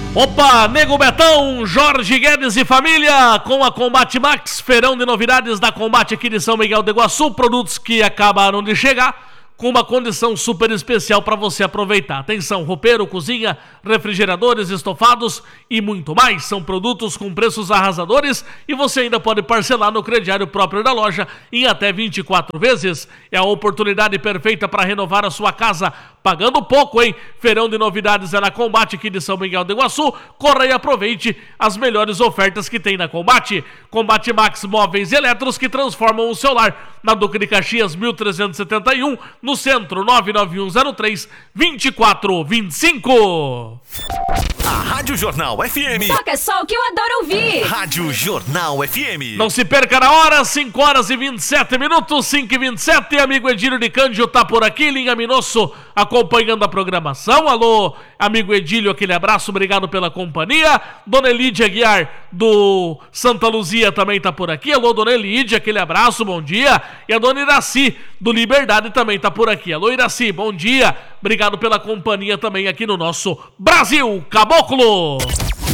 Opa, Nego Betão, Jorge Guedes e família, com a Combate Max, feirão de novidades da Combate aqui de São Miguel do Iguaçu, produtos que acabaram de chegar, com uma condição super especial para você aproveitar. Atenção, roupeiro, cozinha, refrigeradores, estofados e muito mais. São produtos com preços arrasadores e você ainda pode parcelar no crediário próprio da loja em até 24 vezes. É a oportunidade perfeita para renovar a sua casa pagando pouco, hein? Feirão de novidades é na Combate aqui de São Miguel do Iguaçu. Corra e aproveite as melhores ofertas que tem na Combate. Combate Max Móveis e Eletros que transformam o seu lar. Na Duque de Caxias 1371, no centro 99103-2425. A Rádio Jornal FM. Toca só o que eu adoro ouvir. Rádio Jornal FM. Não se perca na hora, 5 horas e 27 minutos, 5 e 27. Amigo Edílio de Cândido tá por aqui, Linha Minosso acompanhando a programação. Alô, amigo Edílio, aquele abraço, obrigado pela companhia. Dona Elídia Aguiar do Santa Luzia também tá por aqui. Alô, Dona Elídia, aquele abraço, bom dia. E a Dona Iraci do Liberdade também tá por aqui. Alô, Iraci, bom dia. Obrigado pela companhia também aqui no nosso Brasil Caboclo.